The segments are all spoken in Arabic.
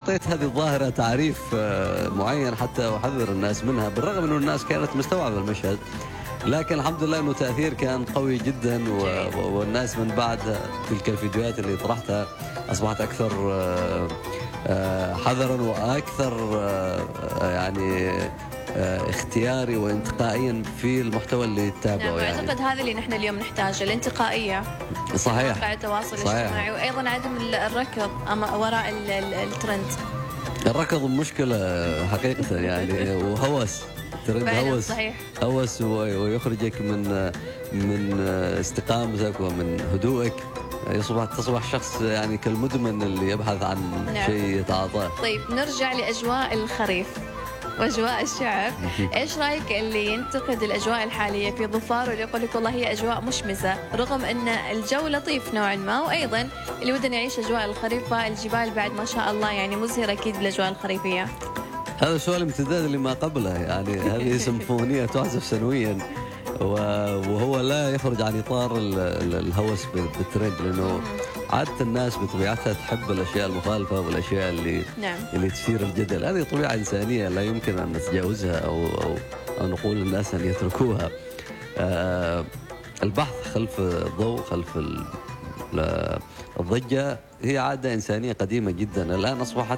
أعطيت هذه الظاهرة تعريف معين حتى أحذر الناس منها، بالرغم أنه الناس كانت مستوعبة المشهد، لكن الحمد لله أنه تأثير كان قوي جدا، والناس من بعد تلك الفيديوهات اللي طرحتها أصبحت أكثر حذرا وأكثر يعني اختياري وانتقائيا في المحتوى اللي يتابعه. نعم، يعني أعتقد هذا اللي نحن اليوم نحتاجه، الانتقائية. صحيح. مواقع التواصل الاجتماعي، وأيضا عدم الركض وراء الترند. الركض مشكلة حقيقة يعني، وهوس، ترند هوس. صحيح. هوس ويخرجك من استقامتك ومن هدوءك، تصبح شخص يعني كالمدمن اللي يبحث عن شيء يتعاطاه. طيب نرجع لأجواء الخريف واجواء الشعر. ايش رايك اللي ينتقد الاجواء الحاليه في ظفار واللي يقول لك والله هي اجواء مشمسه، رغم ان الجو لطيف نوعا ما، وايضا اللي ودنا يعيش اجواء الخريف، الجبال بعد ما شاء الله يعني مزهره اكيد بالاجواء الخريفيه. هذا سؤال امتداد لما قبله، يعني هذه سيمفونيه تعزف سنويا، وهو لا يخرج عن اطار الهوس بالترند، لانه عادة الناس بطبيعتها تحب الاشياء المخالفه والاشياء اللي تثير الجدل. هذه طبيعه انسانيه لا يمكن ان نتجاوزها او نقول للناس ان يتركوها. البحث خلف الضوء، خلف الضجه، هي عاده انسانيه قديمه جدا، الان اصبحت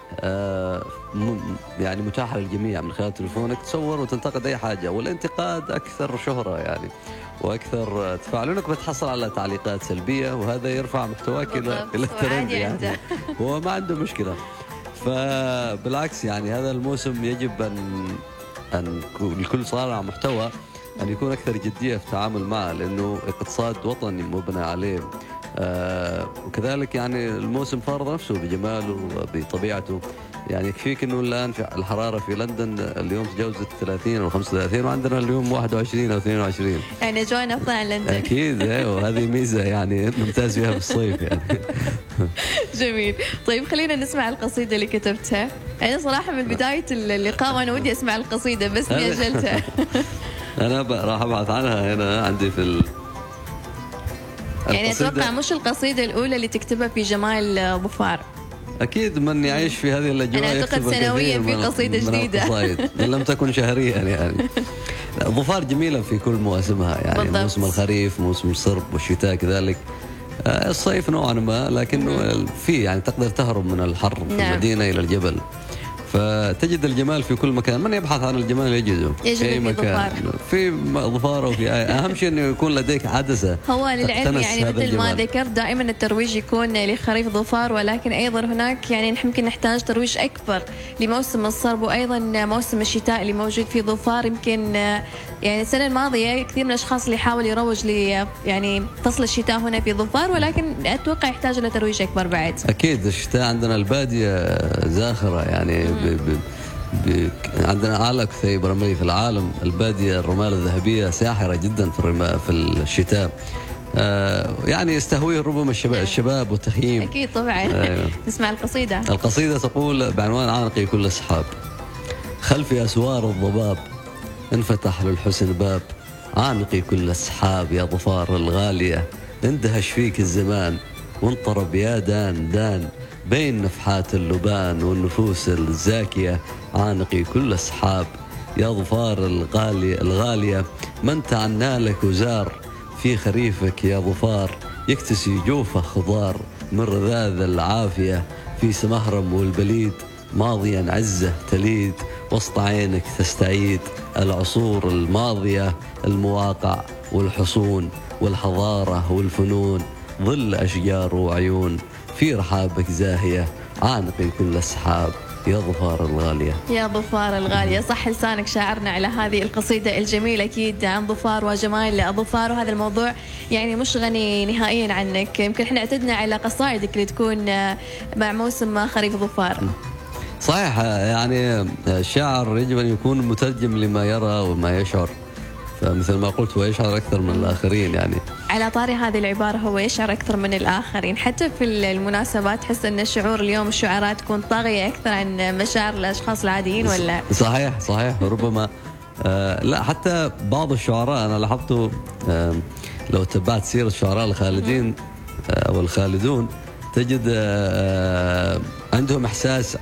يعني متاحه للجميع من خلال تليفونك، تصور وتنتقد اي حاجه، والانتقاد اكثر شهره يعني واكثر تفاعل، لانك بتحصل على تعليقات سلبيه، وهذا يرفع محتواك الى الترند يعني. هو ما عنده مشكله. فبالعكس يعني هذا الموسم يجب ان الكل صانع محتوى ان يكون اكثر جديه في التعامل معه، لانه اقتصاد وطني مبنى عليه. وكذلك يعني الموسم فارض نفسه بجماله وبطبيعته، يعني يكفيك انه الان في الحراره في لندن اليوم تجاوزت 30 او 35، وعندنا اليوم 21 او 22، يعني اجواء افضل عن لندن. اكيد، وهذه ميزه يعني نمتاز فيها بالصيف يعني. جميل. طيب خلينا نسمع القصيده اللي كتبتها. انا صراحه من بدايه اللقاء وانا ودي اسمع القصيده بس اني اجلتها. انا راح ابحث عنها هنا عندي في يعني اتوقع مش القصيده الاولى اللي تكتبها في جمال ظفار. اكيد من يعيش في هذه الاجواء انا اعتقد سنويا في قصيده جديده ان لم تكن شهريا يعني. ظفار جميله في كل مواسمها يعني بالضبط. موسم الخريف، موسم الصرب، والشتاء كذلك. الصيف نوعا ما، لكنه في يعني تقدر تهرب من الحر في المدينه الى الجبل، فتجد الجمال في كل مكان. من يبحث عن الجمال يجده في أي مكان، في ظفار وفي أهم شيء أنه يكون لديك عدسة. هو للعلم يعني مثل ما ذكرت دائما الترويج يكون لخريف ظفار، ولكن أيضا هناك يعني يمكن نحتاج ترويج أكبر لموسم الصرب، وأيضا موسم الشتاء اللي موجود في ظفار. يمكن يعني السنة الماضية كثير من الأشخاص اللي يحاول يروج ل يعني فصل الشتاء هنا في ظفار، ولكن أتوقع يحتاج إلى ترويج أكبر بعد. أكيد الشتاء عندنا البادية زاخرة يعني عندنا أعلى كثيب رملي في العالم. البادية الرمال الذهبية ساحرة جدا في الشتاء، يعني يستهويه ربما الشباب والتخييم. أكيد طبعا. نسمع القصيدة. القصيدة تقول بعنوان عانقي كل أصحاب. خلفي أسوار الضباب، انفتح للحسن باب. عانقي كل أصحاب يا ظفار الغالية، اندهش فيك الزمان وانطرب يا دان دان بين نفحات اللبان والنفوس الزاكية. عانقي كل أصحاب يا ظفار الغالية، من تعنى لك وزار في خريفك يا ظفار. يكتسي جوفه خضار من رذاذ العافية، في سمهرم والبليد ماضيا عزة تليد. وسط عينك تستعيد العصور الماضية، المواقع والحصون والحضارة والفنون. ظل أشجار وعيون في رحابك زاهية. عانقي كل أصحاب يا ظفار الغالية. يا ظفار الغالية، صح لسانك شاعرنا على هذه القصيدة الجميلة أكيد عن ظفار وجمال ظفار. وهذا الموضوع يعني مش غني نهائيا عنك، يمكن احنا اعتدنا على قصائدك اللي تكون مع موسم خريف ظفار. صحيح، يعني الشاعر يجب أن يكون مترجم لما يرى وما يشعر، فمثل ما قلت هو يشعر أكثر من الآخرين. يعني على طاري هذه العبارة هو يشعر أكثر من الآخرين، حتى في المناسبات تحس أن الشعور اليوم الشعراء تكون طاغية أكثر عن مشاعر الأشخاص العاديين ولا؟ صحيح ربما لا، حتى بعض الشعراء أنا لاحظته لو تبعت سيرة الشعراء الخالدين أو الخالدون تجد عندهم إحساس